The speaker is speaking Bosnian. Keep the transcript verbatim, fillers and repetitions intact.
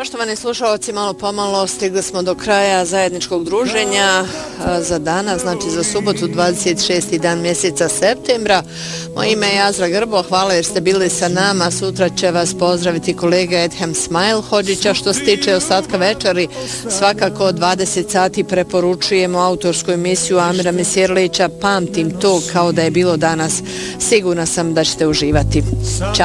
Poštovani slušalci, malo pomalo stigli smo do kraja zajedničkog druženja za danas, znači za subotu dvadeset šesti dan mjeseca septembra. Moje ime je Azra Grbo, hvala jer ste bili sa nama. Sutra će vas pozdraviti kolega Edhem Smajl Hodžića. Što se tiče ostatka večeri, svakako od dvadeset sati preporučujemo autorsku emisiju Amira Mesjerlića Pamtim to kao da je bilo danas. Sigurna sam da ćete uživati. Ćao.